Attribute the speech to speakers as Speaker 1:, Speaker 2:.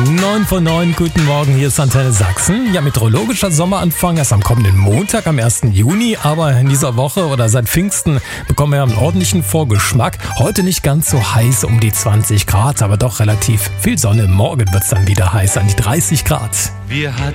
Speaker 1: 9 von 9, guten Morgen, hier ist Antenne Sachsen. Ja, meteorologischer Sommeranfang erst am kommenden Montag, am 1. Juni. Aber in dieser Woche oder seit Pfingsten bekommen wir einen ordentlichen Vorgeschmack. Heute nicht ganz so heiß, um die 20 Grad, aber doch relativ viel Sonne. Morgen wird es dann wieder heiß, an die 30 Grad.